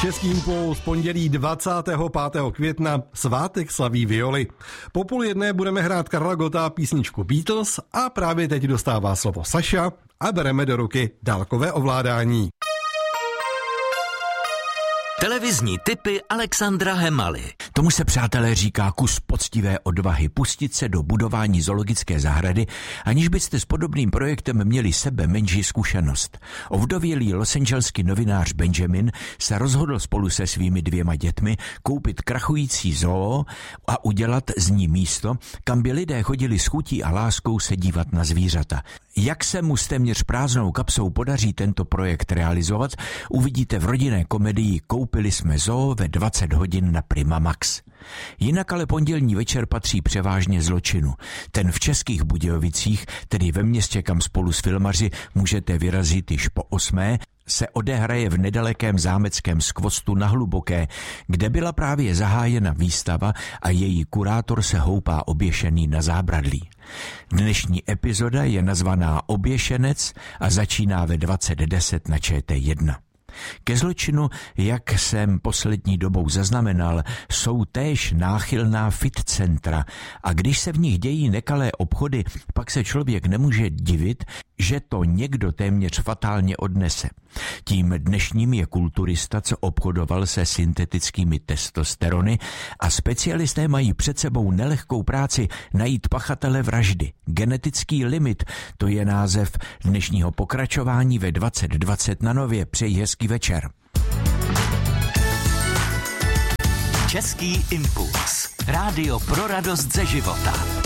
Český Impuls pondělí 25. května svátek slaví violy. Po 12:30 budeme hrát Karla Gotta písničku Beatles a právě teď dostává slovo Saša a bereme do ruky dálkové ovládání. Televizní tipy Alexandra Hemaly. Tomu se, přátelé, říká kus poctivé odvahy pustit se do budování zoologické zahrady, aniž byste s podobným projektem měli sebe menší zkušenost. Ovdovělý losangelský novinář Benjamin se rozhodl spolu se svými 2 dětmi koupit krachující zoo a udělat z ní místo, kam by lidé chodili s chutí a láskou se dívat na zvířata. Jak se mu s téměř prázdnou kapsou podaří tento projekt realizovat, uvidíte v rodinné komedii Koupili jsme zoo ve 20 hodin na Prima Max. Jinak ale pondělní večer patří převážně zločinu. Ten v Českých Budějovicích, tedy ve městě, kam spolu s filmaři můžete vyrazit již po 8., se odehraje v nedalekém zámeckém Skvostu na Hluboké, kde byla právě zahájena výstava a její kurátor se houpá oběšený na zábradlí. Dnešní epizoda je nazvaná Oběšenec a začíná ve 20:10 na ČT1. Ke zločinu, jak jsem poslední dobou zaznamenal, jsou též náchylná fitcentra a když se v nich dějí nekalé obchody, pak se člověk nemůže divit, že to někdo téměř fatálně odnese. Tím dnešním je kulturista, co obchodoval se syntetickými testosterony a specialisté mají před sebou nelehkou práci najít pachatele vraždy. Genetický limit, to je název dnešního pokračování ve 20:20 na Nově. Přeji hezký večer. Český Impuls. Rádio pro radost ze života.